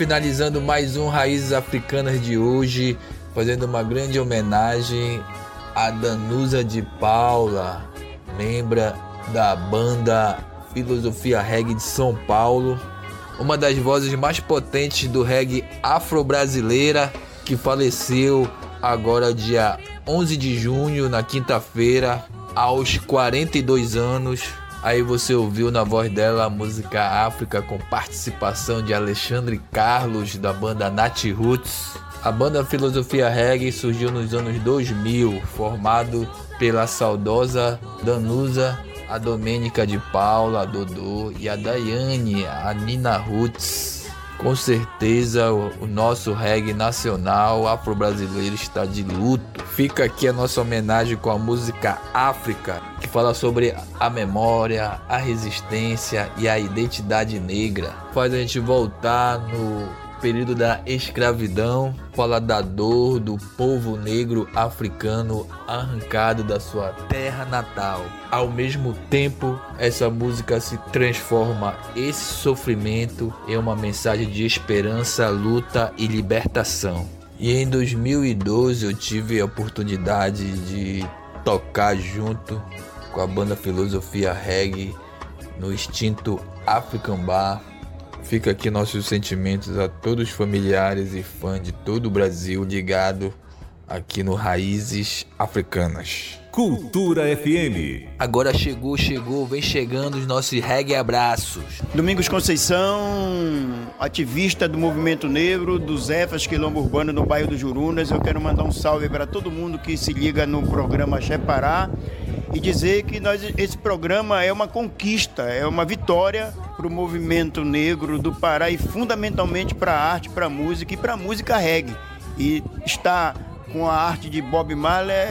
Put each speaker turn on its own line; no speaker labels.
Finalizando mais um Raízes Africanas de hoje, fazendo uma grande homenagem a Danusa de Paula, membro da banda Filosofia Reggae de São Paulo, uma das vozes mais potentes do reggae afro-brasileira, que faleceu agora dia 11 de junho, na quinta-feira, aos 42 anos. Aí você ouviu na voz dela a música África, com participação de Alexandre Carlos, da banda Nat Roots. A banda Filosofia Reggae surgiu nos anos 2000, formado pela saudosa Danusa, a Domênica de Paula, a Dodô, e a Daiane, a Nina Roots. Com certeza o nosso reggae nacional afro-brasileiro está de luto. Fica aqui a nossa homenagem com a música África, que fala sobre a memória, a resistência e a identidade negra. Faz a gente voltar no período da escravidão, fala da dor do povo negro africano arrancado da sua terra natal. Ao mesmo tempo, essa música se transforma esse sofrimento em uma mensagem de esperança, luta e libertação. E em 2012 eu tive a oportunidade de tocar junto com a banda Filosofia Reggae no extinto African Bar. Fica aqui nossos sentimentos a todos os familiares e fãs de todo o Brasil ligado aqui no Raízes Africanas.
Cultura FM.
Agora chegou, vem chegando os nossos reggae abraços.
Domingos Conceição, ativista do movimento negro, do Zefas Quilombo Urbano no bairro do Jurunas. Eu quero mandar um salve para todo mundo que se liga no programa Axé Pará e dizer que esse programa é uma conquista, é uma vitória para o movimento negro do Pará e fundamentalmente para a arte, para a música e para a música reggae. E está com a arte de Bob Marley